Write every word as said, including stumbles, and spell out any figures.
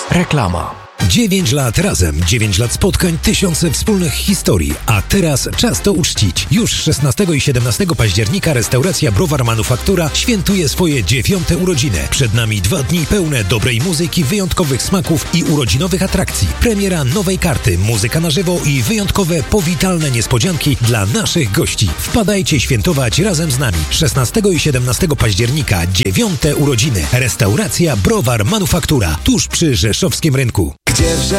Reklama. dziewięć lat razem, dziewięć lat spotkań, tysiące wspólnych historii. A teraz czas to uczcić. Już szesnastego i siedemnastego października restauracja Browar Manufaktura świętuje swoje dziewiąte urodziny. Przed nami dwa dni pełne dobrej muzyki, wyjątkowych smaków i urodzinowych atrakcji. Premiera nowej karty, muzyka na żywo i wyjątkowe, powitalne niespodzianki dla naszych gości. Wpadajcie świętować razem z nami. szesnastego i siedemnastego października, dziewiąte urodziny. Restauracja Browar Manufaktura, tuż przy Rzeszowskim Rynku. Gdzie